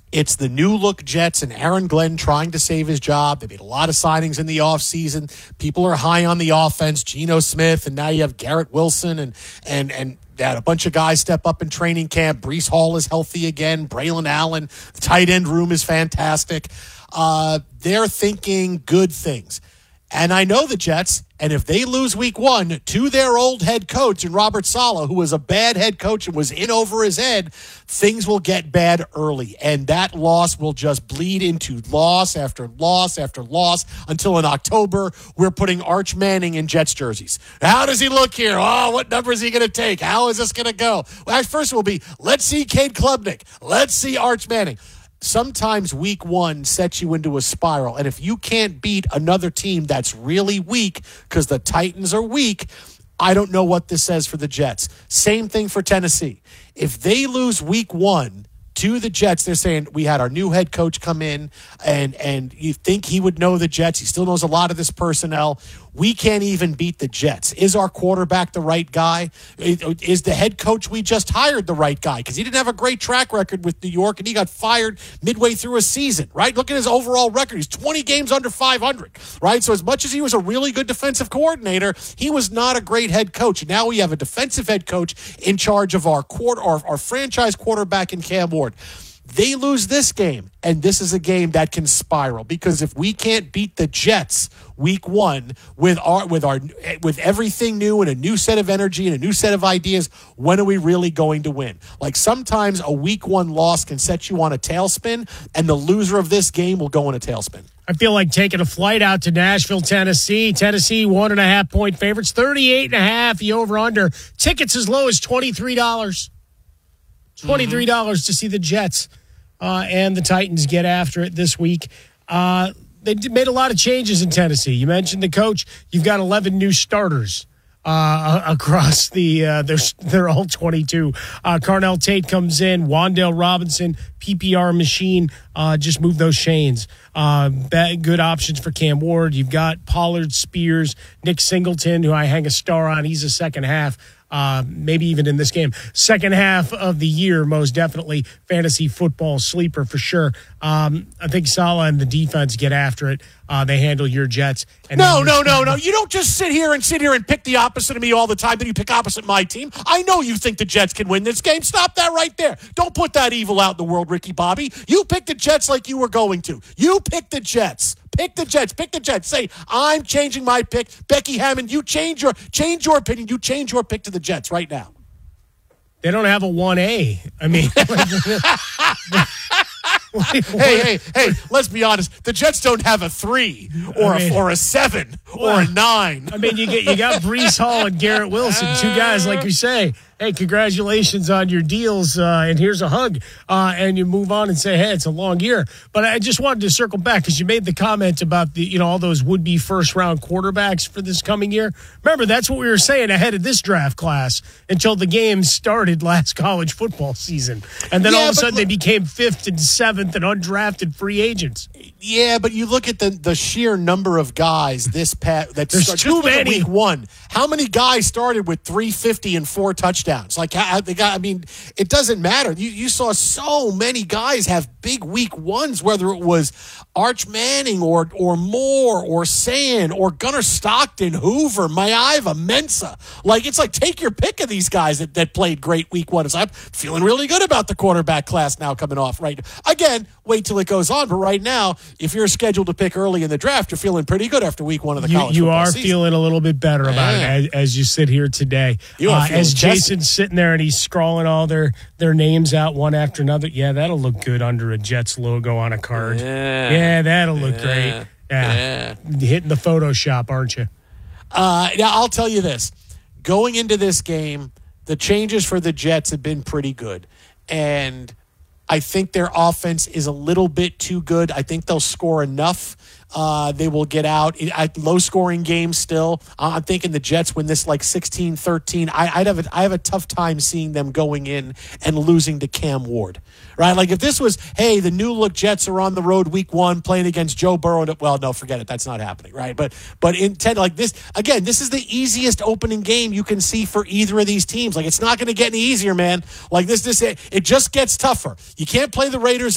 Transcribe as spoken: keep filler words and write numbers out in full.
It's the new look Jets and Aaron Glenn trying to save his job. They made a lot of signings in the offseason. People are high on the offense, Geno Smith, and now you have Garrett Wilson, and and and that a bunch of guys step up in training camp. Breece Hall is healthy again. Braylon Allen, the tight end room is fantastic. Uh, they're thinking good things. And I know the Jets, and if they lose week one to their old head coach in Robert Saleh, who was a bad head coach and was in over his head, things will get bad early. And that loss will just bleed into loss after loss after loss until in October, we're putting Arch Manning in Jets jerseys. How does he look here? Oh, what number is he going to take? How is this going to go? Well, first will be, let's see Cade Klubnik. Let's see Arch Manning. Sometimes week one sets you into a spiral. And if you can't beat another team that's really weak because the Titans are weak, I don't know what this says for the Jets. Same thing for Tennessee. If they lose week one to the Jets, they're saying we had our new head coach come in, and, and you think he would know the Jets. He still knows a lot of this personnel. We can't even beat the Jets. Is our quarterback the right guy? Is the head coach we just hired the right guy? Because he didn't have a great track record with New York, and he got fired midway through a season, right? Look at his overall record. He's twenty games under five hundred, right? So as much as he was a really good defensive coordinator, he was not a great head coach. Now we have a defensive head coach in charge of our, quarter, our, our franchise quarterback in Cam Ward. They lose this game, and this is a game that can spiral, because if we can't beat the Jets week one with our with our with everything new and a new set of energy and a new set of ideas, when are we really going to win? Like, sometimes a week one loss can set you on a tailspin, and the loser of this game will go on a tailspin. I feel like taking a flight out to Nashville, Tennessee. Tennessee, one and a half point favorites, thirty-eight and a half, the over-under. Tickets as low as twenty-three dollars. twenty-three dollars mm-hmm. to see the Jets uh, and the Titans get after it this week. Uh, they made a lot of changes in Tennessee. You mentioned the coach. You've got eleven new starters uh, across the uh, – they're, they're all twenty-two. Uh, Carnell Tate comes in. Wan'Dale Robinson, P P R machine. Uh, just move those chains. Uh, good options for Cam Ward. You've got Pollard, Spears, Nick Singleton, who I hang a star on. He's a second half. Uh, maybe even in this game. Second half of the year, most definitely fantasy football sleeper for sure. Um, I think Saleh and the defense get after it. Uh, they handle your Jets. And no, no, no, no. You don't just sit here and sit here and pick the opposite of me all the time. Then you pick opposite my team. I know you think the Jets can win this game. Stop that right there. Don't put that evil out in the world, Ricky Bobby. You picked the Jets like you were going to. You picked the Jets. Pick the Jets. Pick the Jets. Say, I'm changing my pick. Becky Hammond, you change your change your opinion. You change your pick to the Jets right now. They don't have a one A. I mean, hey, hey, hey, let's be honest. The Jets don't have a three or I mean, a or a seven well, or a nine. I mean, you get you got Breece Hall and Garrett Wilson, two guys, like you say. Hey, congratulations on your deals, uh, and here's a hug, uh, and you move on and say, hey, it's a long year. But I just wanted to circle back because you made the comment about the, you know, all those would-be first-round quarterbacks for this coming year. Remember, that's what we were saying ahead of this draft class until the game started last college football season. And then yeah, all of a sudden look, they became fifth and seventh and undrafted free agents. Yeah, but you look at the, the sheer number of guys this pat that There's too many. Week one. How many guys started with three fifty and four touchdowns? Like, they got, I mean, it doesn't matter. You you saw so many guys have big week ones, whether it was Arch Manning or or Moore or Sand or Gunnar Stockton, Hoover, Maiava, Mensah. Like, it's like, take your pick of these guys that, that played great week one. So I'm feeling really good about the quarterback class now coming off. Right again, wait till it goes on. But right now, if you're scheduled to pick early in the draft, you're feeling pretty good after week one of the you, college you football are season. Feeling a little bit better about yeah. it as, as you sit here today. You are uh, as Jason tested. Sitting there and he's scrawling all their, their names out one after another. Yeah, that'll look good under a Jets logo on a card. Yeah, yeah that'll look yeah. great. Yeah. yeah. Hitting the Photoshop, aren't you? Uh, now, I'll tell you this. Going into this game, the changes for the Jets have been pretty good. And I think their offense is a little bit too good. I think they'll score enough. Uh, they will get out. At low-scoring games still. Uh, I'm thinking the Jets win this like sixteen thirteen. I, I'd have a, I have a tough time seeing them going in and losing to Cam Ward. Right? Like, if this was, hey, the new-look Jets are on the road week one playing against Joe Burrow. Well, no, forget it. That's not happening, right? But but intent like this, again, this is the easiest opening game you can see for either of these teams. Like, it's not going to get any easier, man. Like, this, this, it, it just gets tougher. You can't play the Raiders